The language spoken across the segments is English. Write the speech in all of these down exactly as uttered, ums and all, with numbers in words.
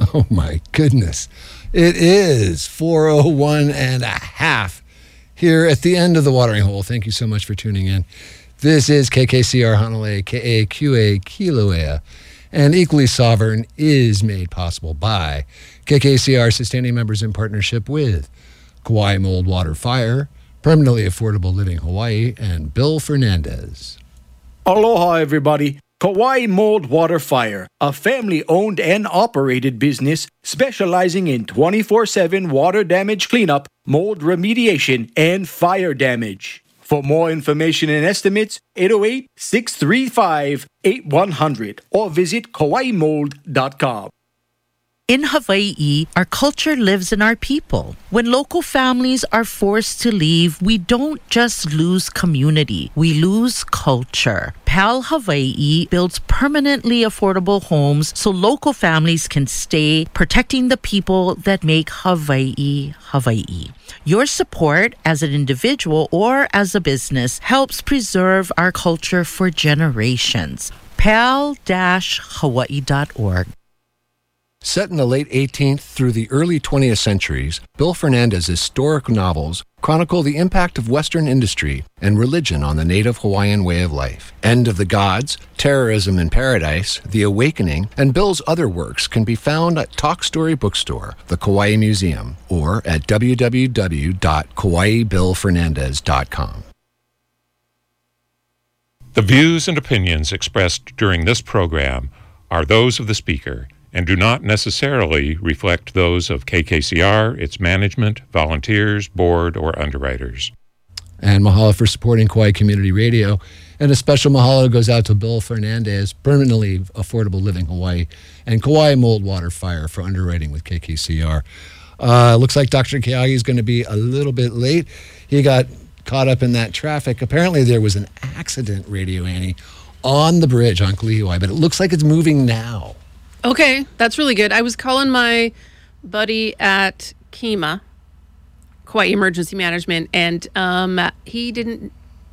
Oh, my goodness. It is four oh one and a half here at the end of the watering hole. Thank you so much for tuning in. This is K K C R Hanalei, K A Q A Kilauea, and Equally Sovereign is made possible by K K C R sustaining members in partnership with Kauai Mold Water Fire, Permanently Affordable Living Hawaii, and Bill Fernandez. Aloha, everybody. Kauai Mold Water Fire, a family-owned and operated business specializing in twenty-four seven water damage cleanup, mold remediation, and fire damage. For more information and estimates, eight oh eight, six three five, eight one hundred or visit kauai mold dot com. In Hawaii, our culture lives in our people. When local families are forced to leave, we don't just lose community, we lose culture. PAL Hawaii builds permanently affordable homes so local families can stay, protecting the people that make Hawaii, Hawaii. Your support as an individual or as a business helps preserve our culture for generations. pal dash hawaii dot org. Set in the late eighteenth through the early twentieth centuries, Bill Fernandez's historic novels chronicle the impact of Western industry and religion on the native Hawaiian way of life. End of the Gods, Terrorism in Paradise, The Awakening, and Bill's other works can be found at Talk Story Bookstore, the Kauai Museum, or at w w w dot kauai bill fernandez dot com. The views and opinions expressed during this program are those of the speaker and do not necessarily reflect those of K K C R, its management, volunteers, board, or underwriters. And mahalo for supporting Kauai Community Radio. And a special mahalo goes out to Bill Fernandez, Permanently Affordable Living Hawaii, and Kauai Mold Water Fire for underwriting with K K C R. Uh, looks like Doctor Keagi is going to be a little bit late. He got caught up in that traffic. Apparently there was an accident, Radio Annie, on the bridge on Kalihiwai, but it looks like it's moving now. Okay, that's really good. I was calling my buddy at Kima, Kauai Emergency Management, and um, he didn't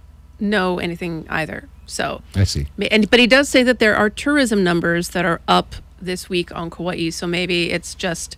know anything either. So I see. And but he does say that there are tourism numbers that are up this week on Kauai, so maybe it's just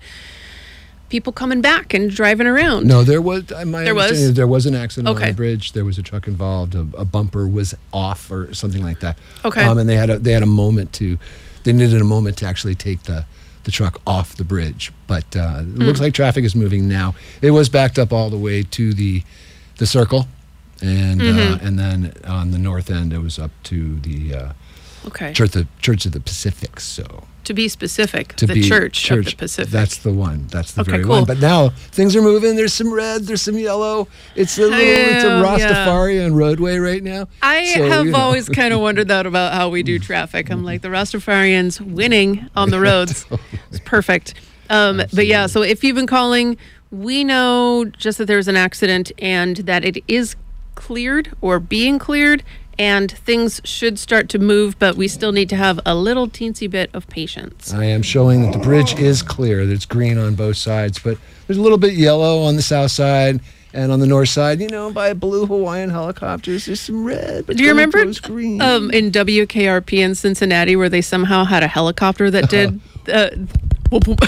people coming back and driving around. No, there was. My there was. There was an accident okay. on the bridge. There was a truck involved. A, a bumper was off or something like that. Okay. Um, and they had a they had a moment to. They needed a moment to actually take the, the truck off the bridge. But uh, it mm. looks like traffic is moving now. It was backed up all the way to the the circle. And mm-hmm. uh, and then on the north end, it was up to the uh, okay. Church, the Church of the Pacific. So to be specific, to the be Church, Church of the Pacific. That's the one. That's the okay, very cool. one. But now things are moving. There's some red. There's some yellow. It's a little. Yeah, it's a Rastafarian yeah. roadway right now. I so, have you know. always kind of wondered that about how we do traffic. I'm like the Rastafarians winning on the roads. It's perfect. Um, but yeah, so if you've been calling, we know just that there's an accident and that it is cleared or being cleared, and things should start to move, but we still need to have a little teensy bit of patience. I am showing that the bridge is clear. It's green on both sides, but there's a little bit yellow on the south side, and on the north side, you know, by blue Hawaiian helicopters, there's some red. But do you remember green. Um, in W K R P in Cincinnati where they somehow had a helicopter that did... Uh, whoop, whoop.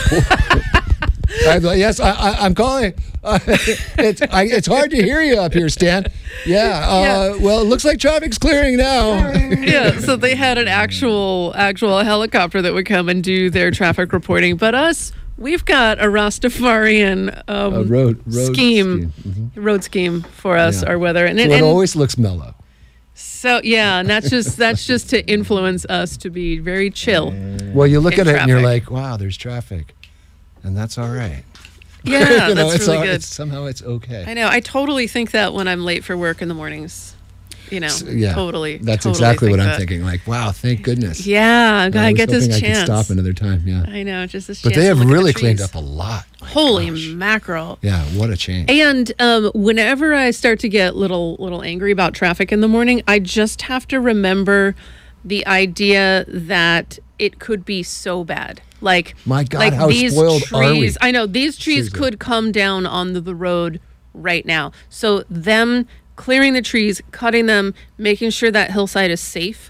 I, yes, I, I, I'm calling. Uh, it's, I, it's hard to hear you up here, Stan. Yeah. Uh, yeah. Well, it looks like traffic's clearing now. Yeah. So they had an actual actual helicopter that would come and do their traffic reporting, but us, we've got a Rastafarian um, a road, road scheme, scheme. Mm-hmm. road scheme for us, yeah. our weather, and, so and it always looks mellow. So yeah, and that's just that's just to influence us to be very chill. Well, you look at traffic. it and you're like, wow, there's traffic. And that's all right. Yeah, you know, that's it's really all, good. It's, somehow it's okay. I know. I totally think that when I'm late for work in the mornings. You know, so, yeah, totally. That's totally exactly what I'm that. thinking. Like, wow, thank goodness. Yeah, I'm gonna get this I chance. I could stop another time. Yeah, I know, just this. But chance they have to look really at the cleaned trees. up a lot. My Holy gosh. mackerel! Yeah, what a change. And um, whenever I start to get little little angry about traffic in the morning, I just have to remember the idea that it could be so bad. Like, my God, like how these spoiled trees, are we? I know these trees Seriously. could come down on the, the road right now. So them clearing the trees, cutting them, making sure that hillside is safe